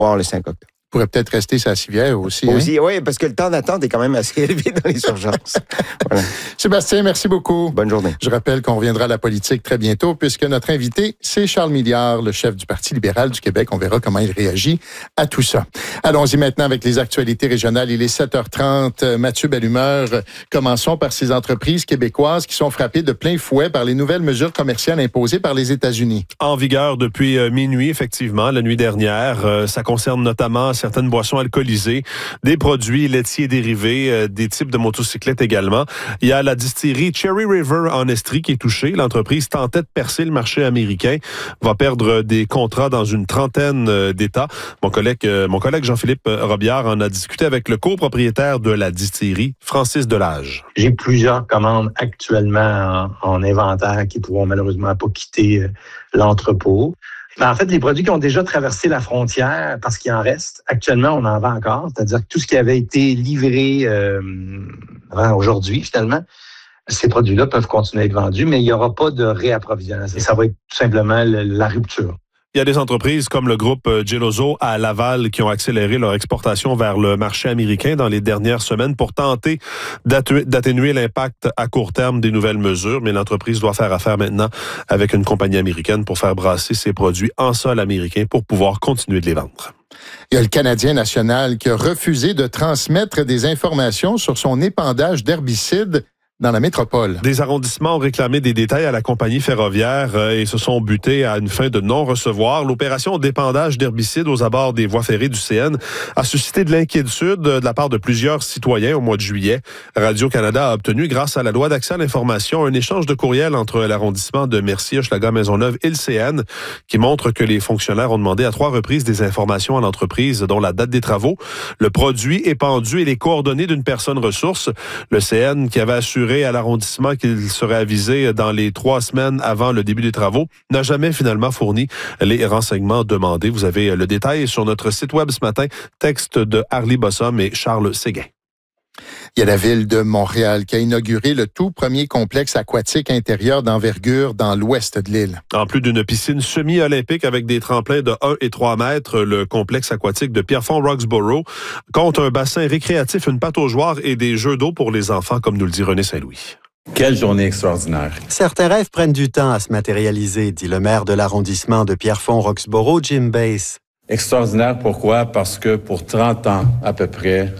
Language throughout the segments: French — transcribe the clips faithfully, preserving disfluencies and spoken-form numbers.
voir le cinq octobre. Pourrait peut-être rester sa civière aussi. Aussi, hein? oui, parce que le temps d'attente est quand même assez élevé dans les urgences. Voilà. Sébastien, merci beaucoup. Bonne journée. Je rappelle qu'on reviendra à la politique très bientôt, puisque notre invité, c'est Charles Milliard, le chef du Parti libéral du Québec. On verra comment il réagit à tout ça. Allons-y maintenant avec les actualités régionales. Il est sept heures trente. Mathieu Bellumeur, commençons par ces entreprises québécoises qui sont frappées de plein fouet par les nouvelles mesures commerciales imposées par les États-Unis. En vigueur depuis euh, minuit, effectivement, la nuit dernière. Euh, ça concerne notamment certaines boissons alcoolisées, des produits laitiers dérivés, euh, des types de motocyclettes également. Il y a la distillerie Cherry River en Estrie qui est touchée. L'entreprise tentait de percer le marché américain, va perdre des contrats dans une trentaine euh, d'États. Mon collègue, euh, mon collègue Jean-Philippe Robillard en a discuté avec le copropriétaire de la distillerie, Francis Delage. J'ai plusieurs commandes actuellement en, en inventaire qui ne pourront malheureusement pas quitter euh, l'entrepôt. Mais en fait, les produits qui ont déjà traversé la frontière, parce qu'il en reste, actuellement, on en vend encore. C'est-à-dire que tout ce qui avait été livré euh, avant aujourd'hui, finalement, ces produits-là peuvent continuer à être vendus, mais il n'y aura pas de réapprovisionnement. Ça va être tout simplement le, la rupture. Il y a des entreprises comme le groupe Geloso à Laval qui ont accéléré leur exportation vers le marché américain dans les dernières semaines pour tenter d'atténuer l'impact à court terme des nouvelles mesures. Mais l'entreprise doit faire affaire maintenant avec une compagnie américaine pour faire brasser ses produits en sol américain pour pouvoir continuer de les vendre. Il y a le Canadien national qui a refusé de transmettre des informations sur son épandage d'herbicides dans la métropole. Des arrondissements ont réclamé des détails à la compagnie ferroviaire euh, et se sont butés à une fin de non-recevoir. L'opération d'épandage d'herbicides aux abords des voies ferrées du C N a suscité de l'inquiétude de la part de plusieurs citoyens au mois de juillet. Radio-Canada a obtenu, grâce à la loi d'accès à l'information, un échange de courriel entre l'arrondissement de Mercier, Hochelaga, Maisonneuve et le C N qui montre que les fonctionnaires ont demandé à trois reprises des informations à l'entreprise, dont la date des travaux, le produit épandu et les coordonnées d'une personne ressource. Le C N, qui avait assuré à l'arrondissement qu'il serait avisé dans les trois semaines avant le début des travaux, n'a jamais finalement fourni les renseignements demandés. Vous avez le détail sur notre site web ce matin, texte de Harley Bossum et Charles Séguin. Il y a la ville de Montréal qui a inauguré le tout premier complexe aquatique intérieur d'envergure dans l'ouest de l'île. En plus d'une piscine semi-olympique avec des tremplins de un et trois mètres, le complexe aquatique de Pierrefonds-Roxborough compte un bassin récréatif, une pataugeoire et des jeux d'eau pour les enfants, comme nous le dit René Saint-Louis. Quelle journée extraordinaire. Certains rêves prennent du temps à se matérialiser, dit le maire de l'arrondissement de Pierrefonds-Roxborough, Jim Bass. Extraordinaire, pourquoi? Parce que pour trente ans à peu près,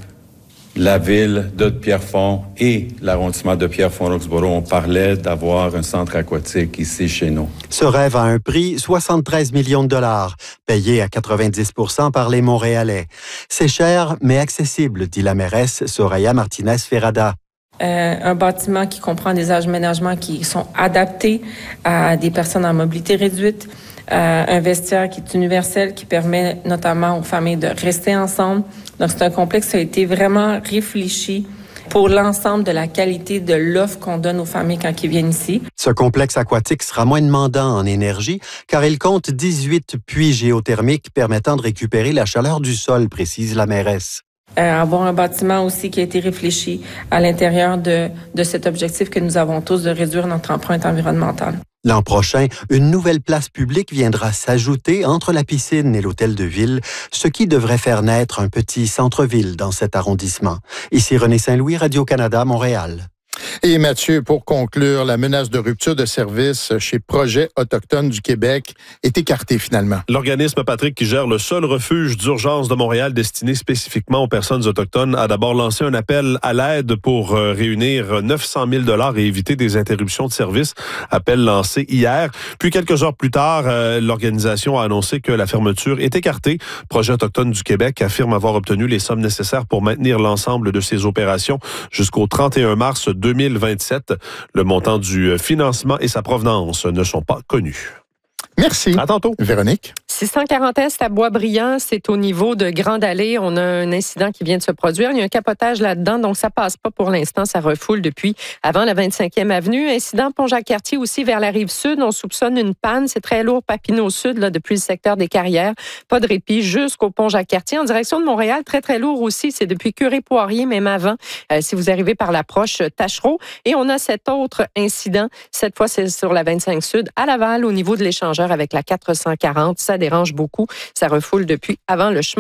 la ville de Pierrefonds et l'arrondissement de Pierrefonds-Roxborough, on parlait d'avoir un centre aquatique ici chez nous. Ce rêve a un prix, soixante-treize millions de dollars, payé à quatre-vingt-dix pour cent par les Montréalais. C'est cher, mais accessible, dit la mairesse Soraya Martinez-Ferrada. Euh, un bâtiment qui comprend des aménagements qui sont adaptés à des personnes en mobilité réduite, euh, un vestiaire qui est universel, qui permet notamment aux familles de rester ensemble. Donc, c'est un complexe qui a été vraiment réfléchi pour l'ensemble de la qualité de l'offre qu'on donne aux familles quand ils viennent ici. Ce complexe aquatique sera moins demandant en énergie car il compte dix-huit puits géothermiques permettant de récupérer la chaleur du sol, précise la mairesse. Euh, avoir un bâtiment aussi qui a été réfléchi à l'intérieur de, de cet objectif que nous avons tous de réduire notre empreinte environnementale. L'an prochain, une nouvelle place publique viendra s'ajouter entre la piscine et l'hôtel de ville, ce qui devrait faire naître un petit centre-ville dans cet arrondissement. Ici René Saint-Louis, Radio-Canada, Montréal. Et Mathieu, pour conclure, la menace de rupture de service chez Projet autochtone du Québec est écartée finalement. L'organisme, Patrick, qui gère le seul refuge d'urgence de Montréal destiné spécifiquement aux personnes autochtones, a d'abord lancé un appel à l'aide pour euh, réunir neuf cent mille dollars et éviter des interruptions de service. Appel lancé hier. Puis quelques heures plus tard, euh, l'organisation a annoncé que la fermeture est écartée. Projet autochtone du Québec affirme avoir obtenu les sommes nécessaires pour maintenir l'ensemble de ses opérations jusqu'au trente et un mars deux mille vingt-sept. Le montant du financement et sa provenance ne sont pas connus. Merci. À tantôt. Véronique. six cent quarante Est à Boisbriand, c'est au niveau de Grande Allée. On a un incident qui vient de se produire. Il y a un capotage là-dedans, donc ça passe pas pour l'instant. Ça refoule depuis avant la vingt-cinquième avenue. Incident Pont-Jacques-Cartier aussi vers la Rive-Sud. On soupçonne une panne. C'est très lourd, Papineau-Sud, là, depuis le secteur des Carrières. Pas de répit jusqu'au Pont-Jacques-Cartier. En direction de Montréal, très, très lourd aussi. C'est depuis Curé-Poirier, même avant, euh, si vous arrivez par l'approche Tachereau. Et on a cet autre incident. Cette fois, c'est sur la vingt-cinq Sud, à Laval, au niveau de l'échangeur voyageurs avec la quatre cent quarante. Ça dérange beaucoup. Ça refoule depuis avant le chemin